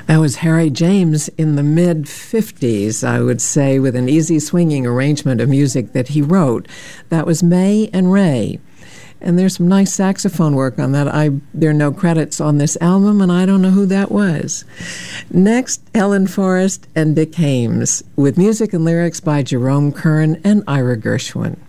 That was Harry James in the mid-50s, I would say, with an easy swinging arrangement of music that he wrote. That was May and Ray. And there's some nice saxophone work on that. There are no credits on this album, and I don't know who that was. Next, Helen Forrest and Dick Haymes, with music and lyrics by Jerome Kern and Ira Gershwin.